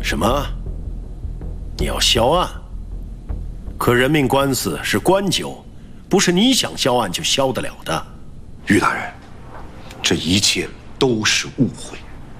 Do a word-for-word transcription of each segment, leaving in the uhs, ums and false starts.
什么？你要销案？可人命官司是官纠，不是你想销案就销得了的。 于大人，这一切都是误会。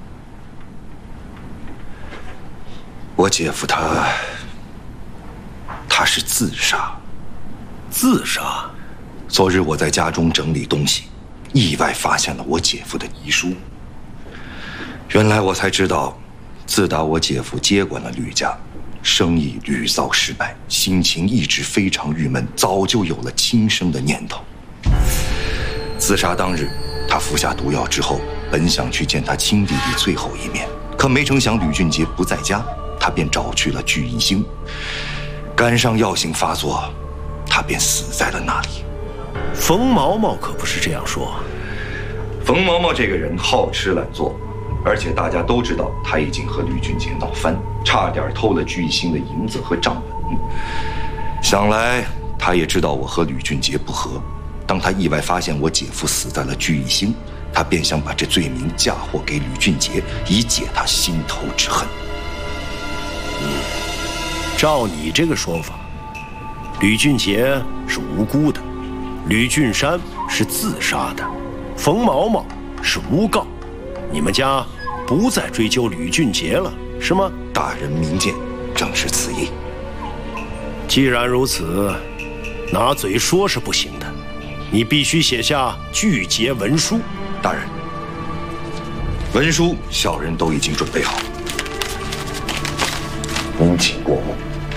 我姐夫他，他是自杀。 自杀？ 昨日我在家中整理东西，意外发现了我姐夫的遗书。原来我才知道，自打我姐夫接管了吕家，生意屡遭失败，心情一直非常郁闷，早就有了轻生的念头。自杀当日，他服下毒药之后，本想去见他亲弟弟最后一面，可没成想吕俊杰不在家，他便找去了聚义兴。赶上药性发作，他便死在了那里。 冯毛毛可不是这样说。 冯毛毛这个人好吃懒做，而且大家都知道他已经和吕俊杰闹翻，差点偷了聚义兴的银子和账本。想来他也知道我和吕俊杰不和。当他意外发现我姐夫死在了聚义兴，他便想把这罪名嫁祸给吕俊杰，以解他心头之恨。 嗯，照你这个说法，吕俊杰是无辜的，吕俊山是自杀的，冯毛毛是诬告，你们家不再追究吕俊杰了，是吗？ 大人明鉴，正是此意。 既然如此，拿嘴说是不行的，你必须写下拒结文书。 大人，文书小人都已经准备好，您请过目。